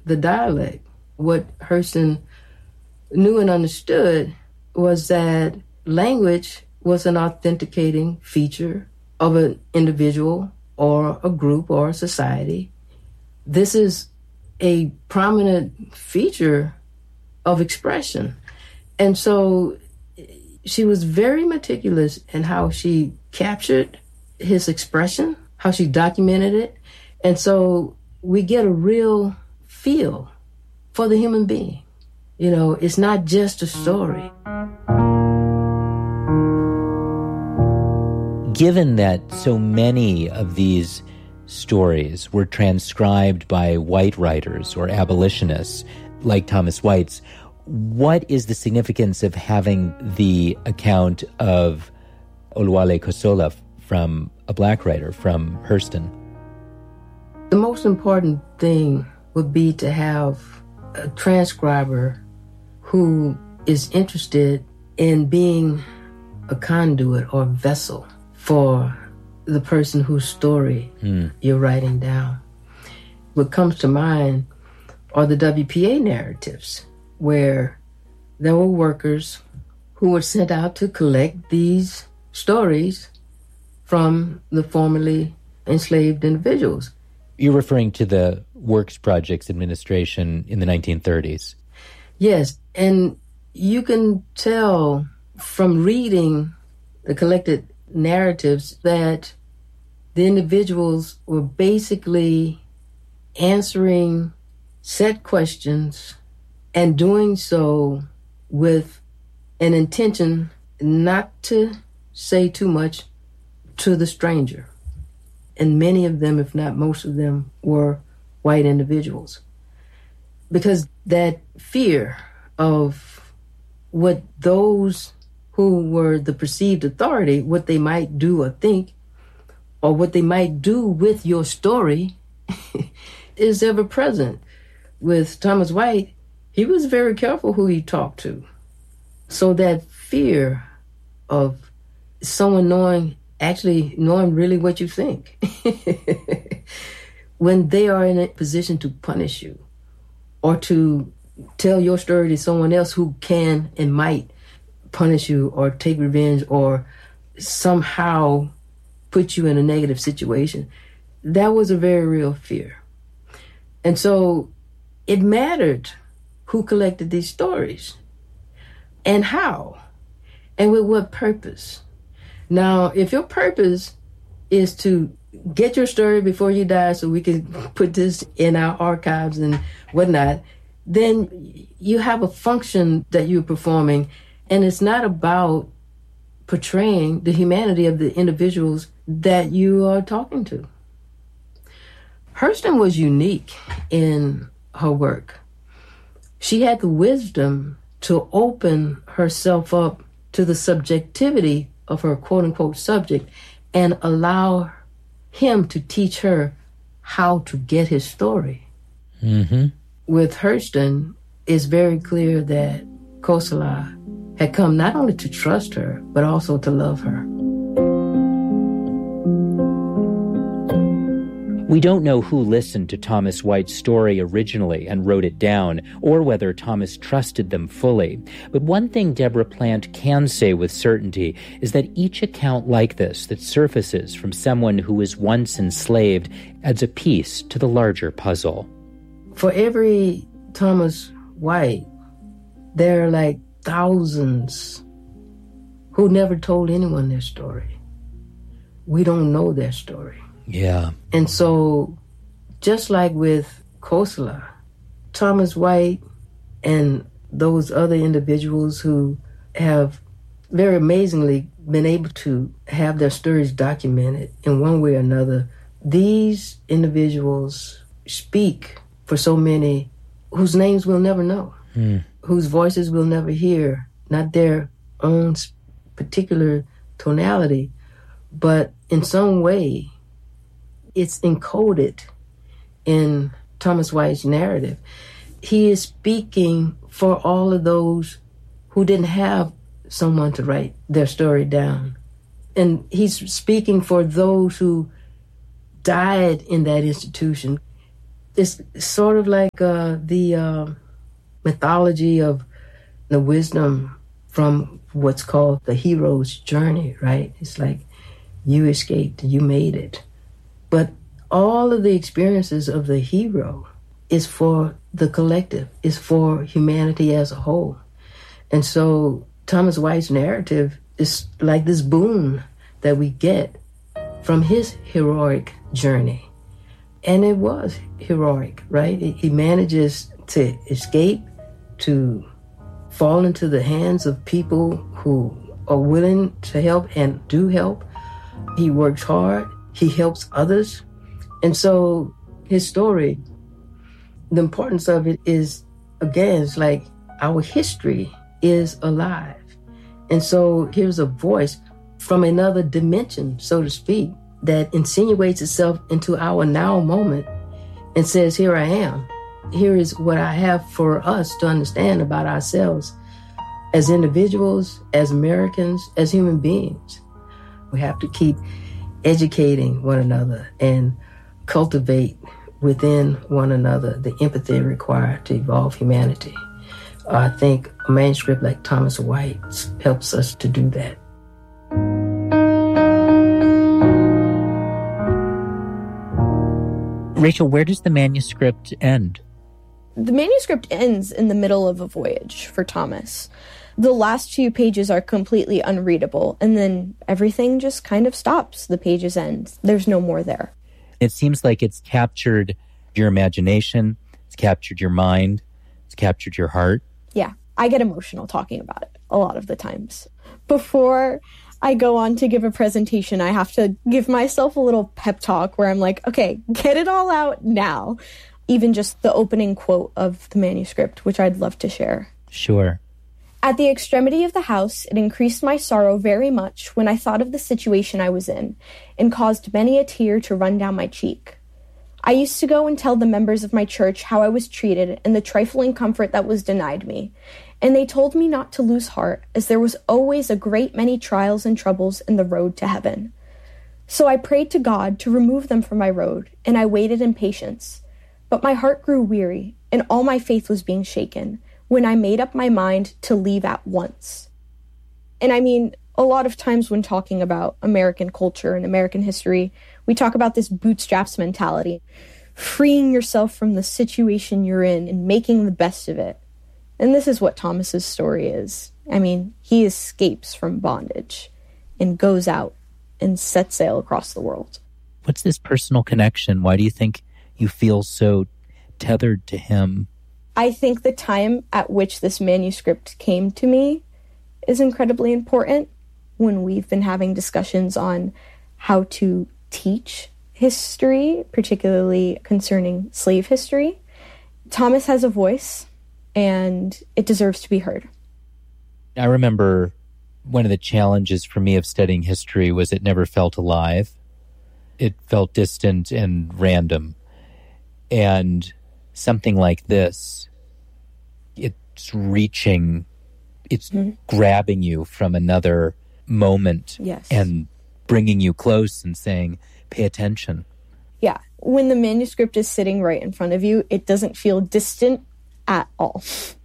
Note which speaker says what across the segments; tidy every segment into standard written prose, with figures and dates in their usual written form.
Speaker 1: the dialect. What Hurston knew and understood was that language was an authenticating feature of an individual or a group or a society. This is a prominent feature of expression. And so she was very meticulous in how she captured his expression, how she documented it. And so we get a real feel for the human being. You know, it's not just a story.
Speaker 2: Given that so many of these stories were transcribed by white writers or abolitionists like Thomas White's, what is the significance of having the account of Oluwale Kosola from a black writer, from Hurston?
Speaker 1: The most important thing would be to have a transcriber who is interested in being a conduit or vessel for the person whose story you're writing down. What comes to mind are the WPA narratives, where there were workers who were sent out to collect these stories from the formerly enslaved individuals.
Speaker 2: You're referring to the Works Projects Administration in the 1930s.
Speaker 1: Yes, and you can tell from reading the collected narratives that the individuals were basically answering set questions and doing so with an intention not to say too much to the stranger. And many of them, if not most of them, were white individuals. Because that fear of what those who were the perceived authority, what they might do or think, or what they might do with your story, is ever present. With Thomas White, he was very careful who he talked to. So that fear of someone knowing really what you think, when they are in a position to punish you or to tell your story to someone else who can and might punish you or take revenge or somehow put you in a negative situation, that was a very real fear. And so it mattered who collected these stories and how and with what purpose. Now, if your purpose is to get your story before you die so we can put this in our archives and whatnot, then you have a function that you're performing, and it's not about portraying the humanity of the individuals that you are talking to. Hurston was unique in her work. She had the wisdom to open herself up to the subjectivity of her quote-unquote subject and allow him to teach her how to get his story. Mm-hmm. With Hurston, it's very clear that Kosola had come not only to trust her, but also to love her.
Speaker 2: We don't know who listened to Thomas White's story originally and wrote it down, or whether Thomas trusted them fully. But one thing Deborah Plant can say with certainty is that each account like this that surfaces from someone who was once enslaved adds a piece to the larger puzzle.
Speaker 1: For every Thomas White, there are like thousands who never told anyone their story. We don't know their story.
Speaker 2: Yeah.
Speaker 1: And so, just like with Kosola, Thomas White and those other individuals who have very amazingly been able to have their stories documented in one way or another, these individuals speak for so many whose names we'll never know, whose voices we'll never hear, not their own particular tonality, but in some way, it's encoded in Thomas White's narrative. He is speaking for all of those who didn't have someone to write their story down. And he's speaking for those who died in that institution. It's sort of like the mythology of the wisdom from what's called the hero's journey, right? It's like you escaped, you made it. But all of the experiences of the hero is for the collective, is for humanity as a whole. And so Thomas White's narrative is like this boon that we get from his heroic journey. And it was heroic, right? He manages to escape, to fall into the hands of people who are willing to help and do help. He works hard. He helps others. And so his story, the importance of it is, again, it's like our history is alive. And so here's a voice from another dimension, so to speak, that insinuates itself into our now moment and says, here I am. Here is what I have for us to understand about ourselves as individuals, as Americans, as human beings. We have to keep educating one another and cultivate within one another the empathy required to evolve humanity. I think a manuscript like Thomas White's helps us to do that.
Speaker 2: Rachel, where does the manuscript end?
Speaker 3: The manuscript ends in the middle of a voyage for Thomas. The last few pages are completely unreadable, and then everything just kind of stops. The pages end. There's no more there.
Speaker 2: It seems like it's captured your imagination, it's captured your mind, it's captured your heart.
Speaker 3: Yeah, I get emotional talking about it a lot of the times. Before I go on to give a presentation, I have to give myself a little pep talk where I'm like, okay, get it all out now. Even just the opening quote of the manuscript, which I'd love to share.
Speaker 2: Sure.
Speaker 3: At the extremity of the house, it increased my sorrow very much when I thought of the situation I was in, and caused many a tear to run down my cheek. I used to go and tell the members of my church how I was treated and the trifling comfort that was denied me, and they told me not to lose heart, as there was always a great many trials and troubles in the road to heaven. So I prayed to God to remove them from my road, and I waited in patience. But my heart grew weary, and all my faith was being shaken, when I made up my mind to leave at once. And I mean, a lot of times when talking about American culture and American history, we talk about this bootstraps mentality, freeing yourself from the situation you're in and making the best of it. And this is what Thomas's story is. I mean, he escapes from bondage and goes out and sets sail across the world.
Speaker 2: What's this personal connection? Why do you think you feel so tethered to him?
Speaker 3: I think the time at which this manuscript came to me is incredibly important when we've been having discussions on how to teach history, particularly concerning slave history. Thomas has a voice, and it deserves to be heard.
Speaker 2: I remember one of the challenges for me of studying history was it never felt alive. It felt distant and random. And something like this, it's reaching, it's grabbing you from another moment.
Speaker 3: Yes.
Speaker 2: And bringing you close and saying, pay attention.
Speaker 3: Yeah. When the manuscript is sitting right in front of you, it doesn't feel distant at all.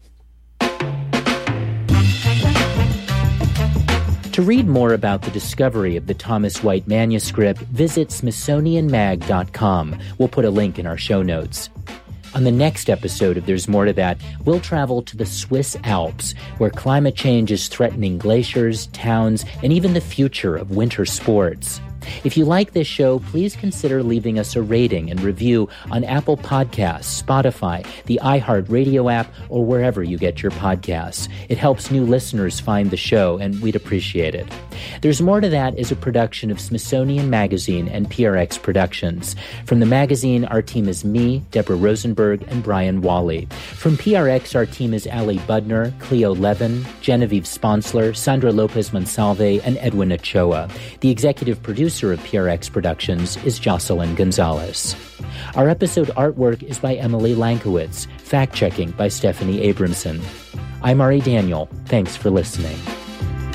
Speaker 2: To read more about the discovery of the Thomas White manuscript, visit SmithsonianMag.com. We'll put a link in our show notes. On the next episode of There's More to That, we'll travel to the Swiss Alps, where climate change is threatening glaciers, towns, and even the future of winter sports. If you like this show, please consider leaving us a rating and review on Apple Podcasts, Spotify, the iHeartRadio app, or wherever you get your podcasts. It helps new listeners find the show, and we'd appreciate it. There's More to That is a production of Smithsonian Magazine and PRX Productions. From the magazine, our team is me, Deborah Rosenberg, and Brian Wally. From PRX, our team is Ali Budner, Cleo Levin, Genevieve Sponsler, Sandra Lopez Monsalve, and Edwin Ochoa. The executive producer of PRX Productions is Jocelyn Gonzalez. Our episode artwork is by Emily Lankowitz, fact-checking by Stephanie Abramson. I'm Ari Daniel. Thanks for listening.